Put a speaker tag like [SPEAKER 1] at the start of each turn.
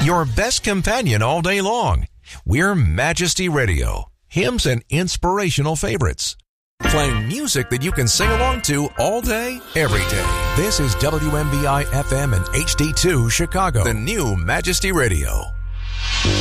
[SPEAKER 1] your best companion all day long. We're Majesty Radio. Hymns and inspirational favorites. Playing music that you can sing along to all day, every day. This is WMBI FM and HD2 Chicago, the new Majesty Radio.